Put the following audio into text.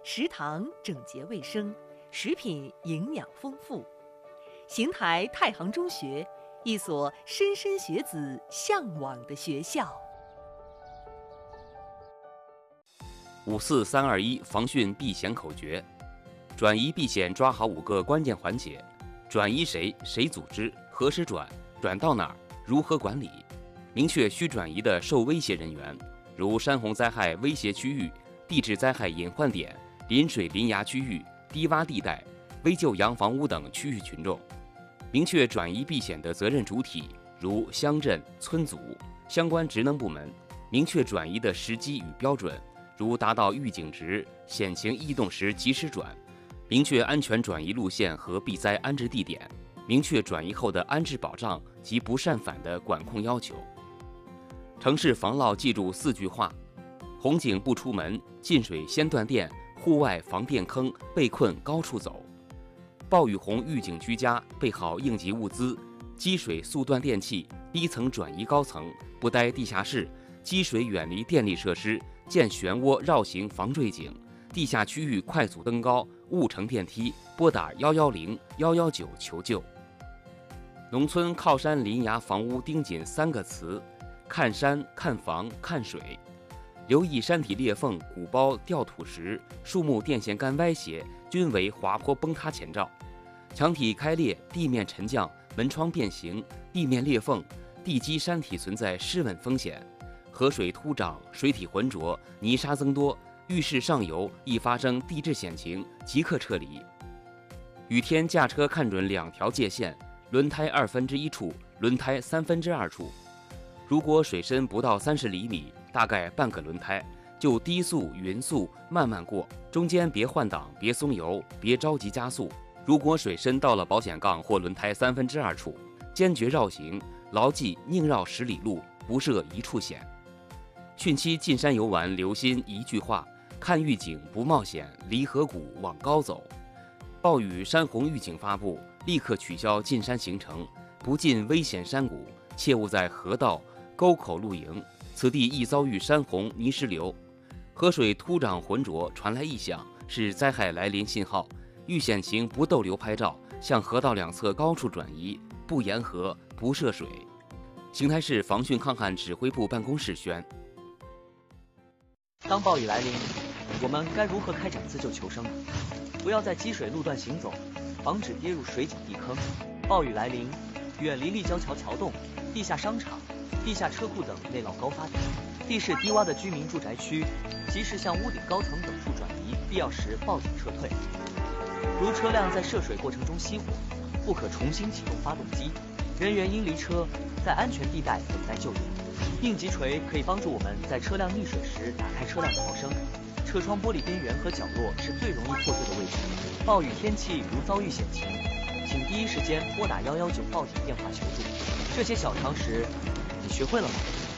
食堂整洁卫生，食品营养丰富。邢台太行中学，一所莘莘学子向往的学校。 54321防汛避险口诀：转移避险抓好5个关键环节。转移谁？谁组织？何时转？转到哪儿？如何管理？明确需转移的受威胁人员，如山洪灾害威胁区域、地质灾害隐患点、临水临崖区域、低洼地带、危旧洋房屋等区域群众。明确转移避险的责任主体，如乡镇、村组、相关职能部门。明确转移的时机与标准，如达到预警值、险情异动时及时转。明确安全转移路线和避灾安置地点。明确转移后的安置保障及不擅返的管控要求。城市防涝记住4句话：洪警不出门，进水先断电，户外防电坑，被困高处走。暴雨洪预警居家，备好应急物资，积水速断电器，低层转移高层，不待地下室，积水远离电力设施，建漩涡绕行防坠井，地下区域快速登高，勿乘电梯，拨打110、119求救。农村靠山临崖房屋盯紧3个词：看山、看房、看水。留意山体裂缝、鼓包、掉土石、树木电线杆歪斜，均为滑坡崩塌前兆。墙体开裂、地面沉降、门窗变形、地面裂缝、地基山体存在失稳风险。河水突涨、水体浑浊、泥沙增多，浴室上游易发生地质险情，即刻撤离。雨天驾车看准2条界线：轮胎1/2处，轮胎2/3处。如果水深不到30厘米，大概半个轮胎，就低速、匀速慢慢过，中间别换挡，别松油，别着急加速。如果水深到了保险杠或轮胎2/3处，坚决绕行，牢记宁绕10里路，不涉1处险。汛期进山游玩，留心1句话：看预警不冒险，离河谷往高走。暴雨山洪预警发布，立刻取消进山行程，不进危险山谷，切勿在河道、沟口露营，此地易遭遇山洪泥石流。河水突涨浑浊传来异响，是灾害来临信号。遇险情不逗留拍照，向河道2侧高处转移，不沿河，不涉水。邢台市防汛抗旱指挥部办公室宣。 当暴雨来临，我们该如何开展自救求生呢？不要在积水路段行走，防止跌入水井地坑。暴雨来临，远离立交桥桥洞、地下商场、地下车库等内涝高发点。地势低洼的居民住宅区，及时向屋顶高层等处转移，必要时报警撤退。如车辆在涉水过程中熄火，不可重新启动发动机，人员应离车，在安全地带等待救援。应急锤可以帮助我们在车辆溺水时打开车辆逃生。车窗玻璃边缘和角落是最容易破碎的位置。暴雨天气如遭遇险情，请第一时间拨打119报警电话求助。这些小常识，你学会了吗？